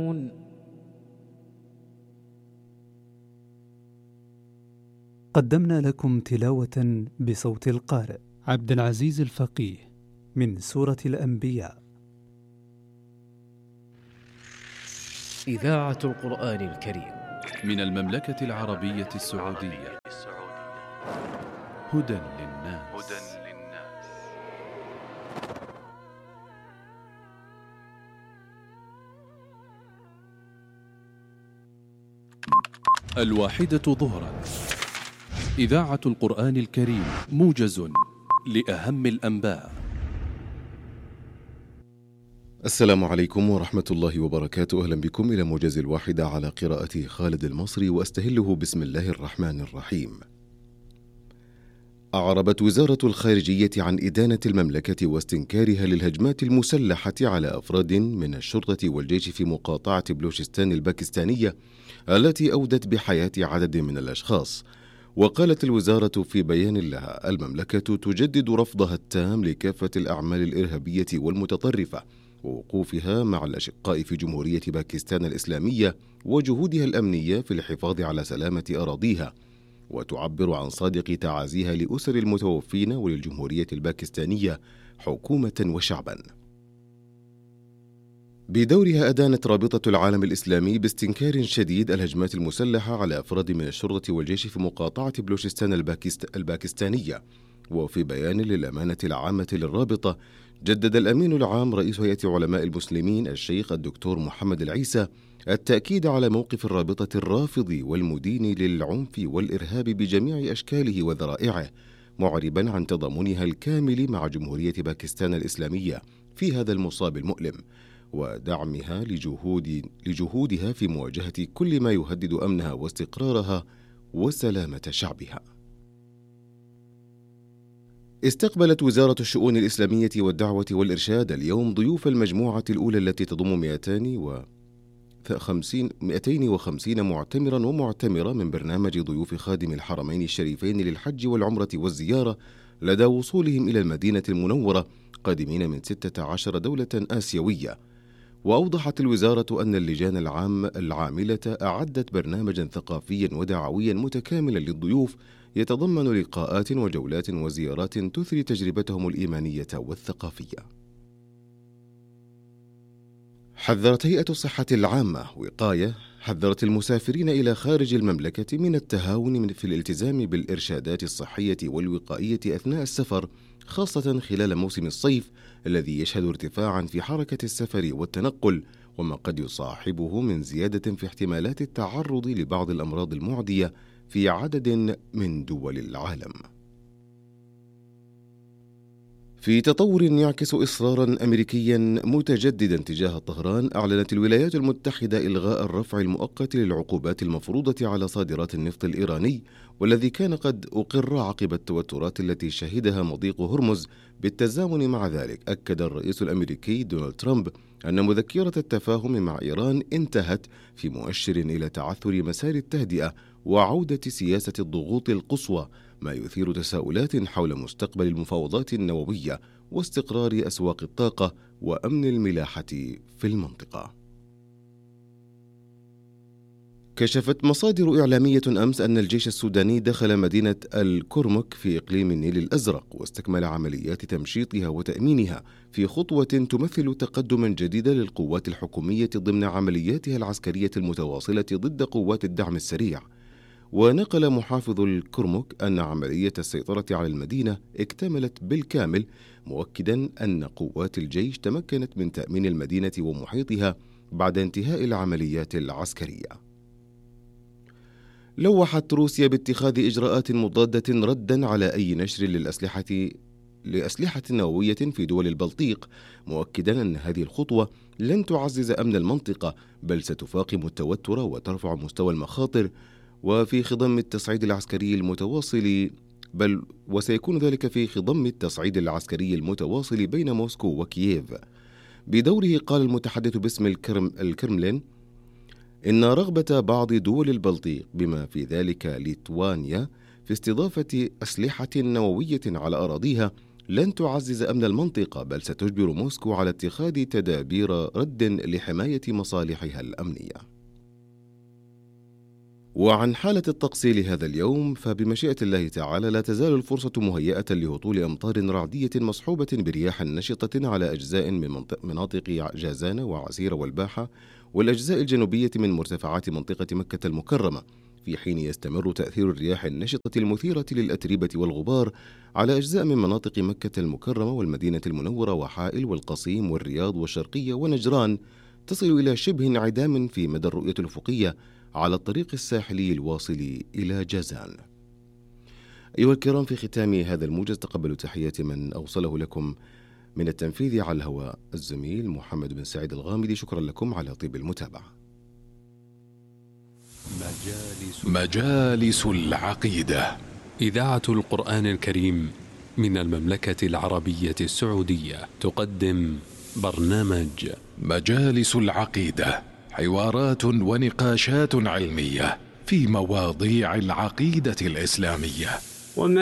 قدمنا لكم تلاوة بصوت القارئ عبد العزيز الفقيه من سورة الأنبياء. إذاعة القرآن الكريم من المملكة العربية السعودية. هدى للناس. الواحدة ظهرا. إذاعة القرآن الكريم موجز لأهم الأنباء. السلام عليكم ورحمة الله وبركاته. أهلا بكم إلى موجز الواحدة على قراءة خالد المصري، وأستهله بسم الله الرحمن الرحيم. أعربت وزارة الخارجية عن إدانة المملكة واستنكارها للهجمات المسلحة على أفراد من الشرطة والجيش في مقاطعة بلوشستان الباكستانية التي أودت بحياة عدد من الأشخاص. وقالت الوزارة في بيان لها: المملكة تجدد رفضها التام لكافة الأعمال الإرهابية والمتطرفة، ووقوفها مع الأشقاء في جمهورية باكستان الإسلامية وجهودها الأمنية في الحفاظ على سلامة أراضيها، وتعبر عن صادق تعازيها لأسر المتوفين وللجمهورية الباكستانية حكومة وشعبا. بدورها أدانت رابطة العالم الإسلامي باستنكار شديد الهجمات المسلحة على أفراد من الشرطة والجيش في مقاطعة بلوشستان الباكستانية. وفي بيان للأمانة العامة للرابطة، جدد الأمين العام رئيس هيئة علماء المسلمين الشيخ الدكتور محمد العيسى التأكيد على موقف الرابطة الرافض والمدين للعنف والإرهاب بجميع أشكاله وذرائعه، معربا عن تضامنها الكامل مع جمهورية باكستان الإسلامية في هذا المصاب المؤلم، ودعمها لجهودها في مواجهة كل ما يهدد أمنها واستقرارها وسلامة شعبها. استقبلت وزارة الشؤون الإسلامية والدعوة والإرشاد اليوم ضيوف المجموعة الأولى التي تضم 250 معتمرا ومعتمرة من برنامج ضيوف خادم الحرمين الشريفين للحج والعمرة والزيارة لدى وصولهم إلى المدينة المنورة قادمين من 16 دولة آسيوية. وأوضحت الوزارة أن اللجان العاملة أعدت برنامجا ثقافيا ودعويا متكاملا للضيوف يتضمن لقاءات وجولات وزيارات تثري تجربتهم الإيمانية والثقافية. حذرت هيئة الصحة العامة وقاية حذرت المسافرين إلى خارج المملكة من التهاون في الالتزام بالإرشادات الصحية والوقائية أثناء السفر، خاصة خلال موسم الصيف الذي يشهد ارتفاعا في حركة السفر والتنقل، وما قد يصاحبه من زيادة في احتمالات التعرض لبعض الأمراض المعدية في عدد من دول العالم. في تطور يعكس إصرارا أمريكيا متجددا تجاه طهران، أعلنت الولايات المتحدة إلغاء الرفع المؤقت للعقوبات المفروضة على صادرات النفط الإيراني، والذي كان قد أقر عقب التوترات التي شهدها مضيق هرمز. بالتزامن مع ذلك، أكد الرئيس الأمريكي دونالد ترامب أن مذكرة التفاهم مع إيران انتهت، في مؤشر إلى تعثر مسار التهدئة وعودة سياسة الضغوط القصوى، ما يثير تساؤلات حول مستقبل المفاوضات النووية واستقرار أسواق الطاقة وأمن الملاحة في المنطقة. كشفت مصادر إعلامية أمس أن الجيش السوداني دخل مدينة الكرمك في إقليم النيل الأزرق، واستكمل عمليات تمشيطها وتأمينها في خطوة تمثل تقدما جديدا للقوات الحكومية ضمن عملياتها العسكرية المتواصلة ضد قوات الدعم السريع. ونقل محافظ الكرمك أن عملية السيطرة على المدينة اكتملت بالكامل، مؤكدا أن قوات الجيش تمكنت من تأمين المدينة ومحيطها بعد انتهاء العمليات العسكرية. لوحت روسيا باتخاذ إجراءات مضادة ردا على أي نشر لأسلحة نووية في دول البلطيق، مؤكدا أن هذه الخطوة لن تعزز أمن المنطقة، بل ستفاقم التوتر وترفع مستوى المخاطر، وفي خضم التصعيد العسكري المتواصل وسيكون ذلك في خضم التصعيد العسكري المتواصل بين موسكو وكييف. بدوره قال المتحدث باسم الكرملين إن رغبة بعض دول البلطيق بما في ذلك ليتوانيا في استضافة أسلحة نووية على أراضيها لن تعزز أمن المنطقة، بل ستجبر موسكو على اتخاذ تدابير رد لحماية مصالحها الأمنية. وعن حالة الطقس لهذا اليوم، فبمشيئة الله تعالى لا تزال الفرصة مهيئة لهطول أمطار رعدية مصحوبة برياح نشطة على أجزاء من مناطق جازان وعسير والباحة والأجزاء الجنوبية من مرتفعات منطقة مكة المكرمة، في حين يستمر تأثير الرياح النشطة المثيرة للأتربة والغبار على أجزاء من مناطق مكة المكرمة والمدينة المنورة وحائل والقصيم والرياض والشرقية ونجران، تصل إلى شبه انعدام في مدى الرؤية الأفقية على الطريق الساحلي الواصل إلى جازان. أيها الكرام، في ختام هذا الموجز تقبلوا تحيات من أوصله لكم من التنفيذ على الهواء الزميل محمد بن سعيد الغامدي. شكرا لكم على طيب المتابعة. مجالس العقيدة، إذاعة القرآن الكريم من المملكة العربية السعودية تقدم برنامج مجالس العقيدة، حوارات ونقاشات علمية في مواضيع العقيدة الإسلامية.